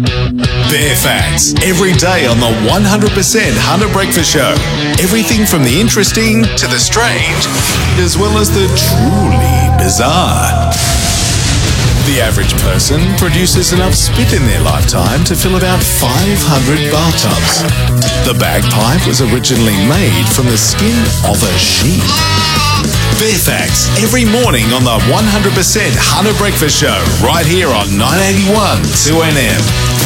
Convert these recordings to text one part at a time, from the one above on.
Bare Facts, every day on the 100% Hunter Breakfast Show. Everything from the interesting to the strange, as well as the truly bizarre. The average person produces enough spit in their lifetime to fill about 500 bathtubs. The bagpipe was originally made from the skin of a sheep. Bare Facts, every morning on the 100% Hunter Breakfast Show, right here on 981 2NM.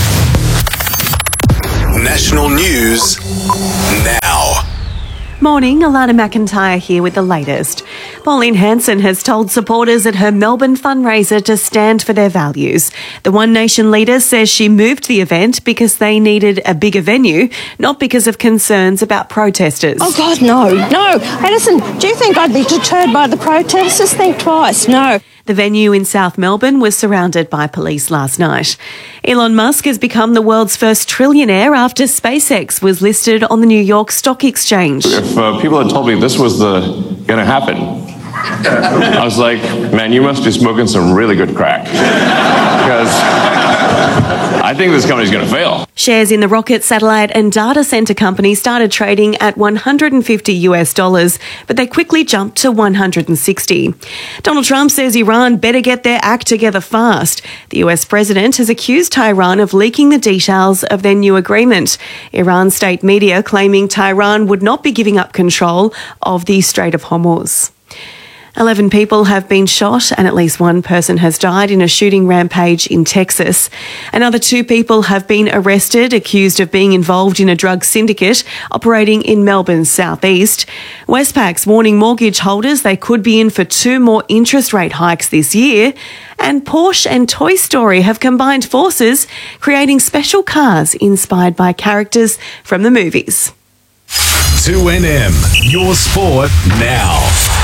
National news now. Morning, Alana McIntyre here with the latest. Pauline Hanson has told supporters at her Melbourne fundraiser to stand for their values. The One Nation leader says she moved the event because they needed a bigger venue, not because of concerns about protesters. Oh, God, no. Hey, listen, do you think I'd be deterred by the protesters? Think twice. No. The venue in South Melbourne was surrounded by police last night. Elon Musk has become the world's first trillionaire after SpaceX was listed on the New York Stock Exchange. If people had told me this was going to happen, I was like, man, you must be smoking some really good crack. Because I think this company's going to fail. Shares in the rocket, satellite and data center company started trading at $150, but they quickly jumped to 160. Donald Trump says Iran better get their act together fast. The US president has accused Tehran of leaking the details of their new agreement. Iran state media claiming Tehran would not be giving up control of the Strait of Hormuz. 11 people have been shot and at least one person has died in a shooting rampage in Texas. Another 2 people have been arrested, accused of being involved in a drug syndicate operating in Melbourne's southeast. Westpac's warning mortgage holders they could be in for 2 more interest rate hikes this year. And Porsche and Toy Story have combined forces, creating special cars inspired by characters from the movies. 2NM, your sport now.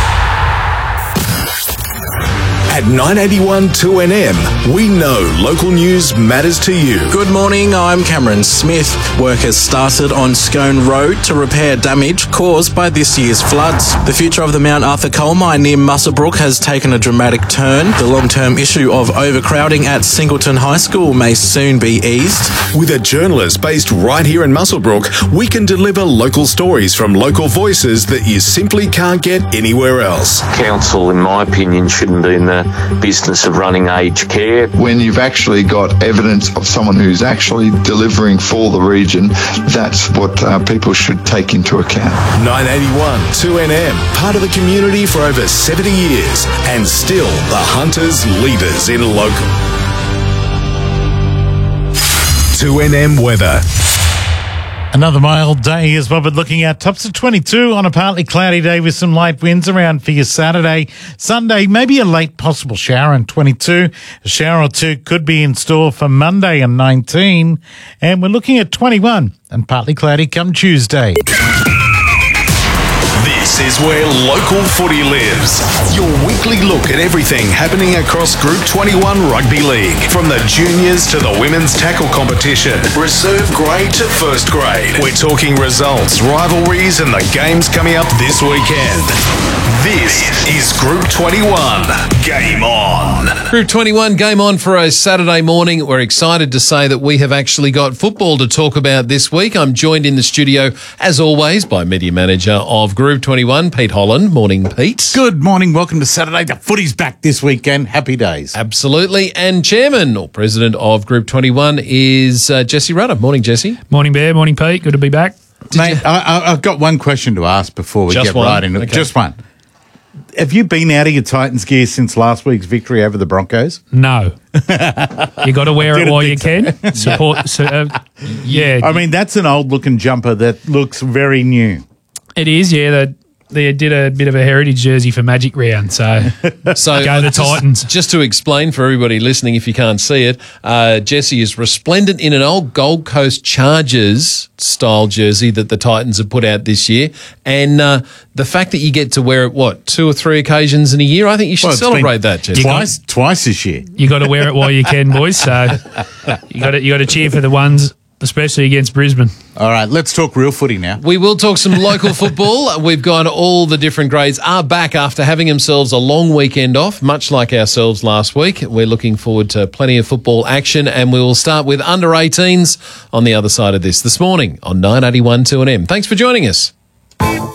At 981 2NM, we know local news matters to you. Good morning, I'm Cameron Smith. Workers started on Scone Road to repair damage caused by this year's floods. The future of the Mount Arthur coal mine near Muswellbrook has taken a dramatic turn. The long-term issue of overcrowding at Singleton High School may soon be eased. With a journalist based right here in Muswellbrook, we can deliver local stories from local voices that you simply can't get anywhere else. Council, in my opinion, shouldn't be in the business of running aged care. When you've actually got evidence of someone who's actually delivering for the region, that's what people should take into account. 981 2NM, part of the community for over 70 years and still the Hunters leaders in local. 2NM weather. Another mild day is what we're looking at. Tops of 22 on a partly cloudy day with some light winds around for your Saturday. Sunday, maybe a late possible shower and 22. A shower or 2 could be in store for Monday and 19. And we're looking at 21 and partly cloudy come Tuesday. This is where local footy lives. Your weekly look at everything happening across Group 21 Rugby League. From the juniors to the women's tackle competition, reserve grade to first grade. We're talking results, rivalries and the games coming up this weekend. This is Group 21. Game on. Group 21, game on for a Saturday morning. We're excited to say that we have actually got football to talk about this week. I'm joined in the studio, as always, by Media Manager of Group 21, Pete Holland. Morning, Pete. Good morning. Welcome to Saturday. The footy's back this weekend. Happy days. Absolutely. And Chairman or President of Group 21 is Jesse Rudder. Morning, Jesse. Morning, Bear. Morning, Pete. Good to be back. Mate, I've got one question to ask before we get right into it. Okay. Just one. Have you been out of your Titans gear since last week's victory over the Broncos? No. You got to wear it while you can. Support. Yeah. I mean, that's an old-looking jumper that looks very new. It is, yeah. They did a bit of a heritage jersey for Magic Round, so go the Titans. Just to explain for everybody listening, if you can't see it, Jesse is resplendent in an old Gold Coast Chargers style jersey that the Titans have put out this year, and the fact that you get to wear it, 2 or 3 occasions in a year, I think you should celebrate that, Jesse. Twice this year. You got to wear it while you can, boys. So you got to cheer for the ones especially against Brisbane. All right, let's talk real footy now. We will talk some local football. We've got all the different grades are back after having themselves a long weekend off, much like ourselves last week. We're looking forward to plenty of football action, and we will start with under-18s on the other side of this morning on 981 2AM. Thanks for joining us.